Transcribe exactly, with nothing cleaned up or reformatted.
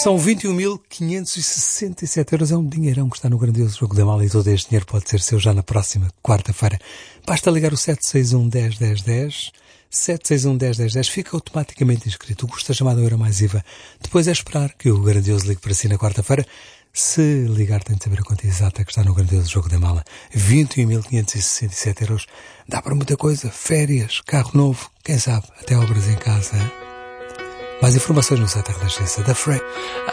São vinte e um mil quinhentos e sessenta e sete euros. É um dinheirão que está no grandioso jogo da mala e todo este dinheiro pode ser seu já na próxima quarta-feira. Basta ligar o sete seis um, dez, dez, dez. sete seis um, dez, dez, dez. Fica automaticamente inscrito. O custo da chamada Euro mais I V A. Depois é esperar que o grandioso ligue para si na quarta-feira. Se ligar, tem de saber a conta exata que está no grandioso jogo da mala. vinte e um mil quinhentos e sessenta e sete euros. Dá para muita coisa. Férias, carro novo, quem sabe, até obras em casa. Hein? Mais informações no site da Renascença da Frey.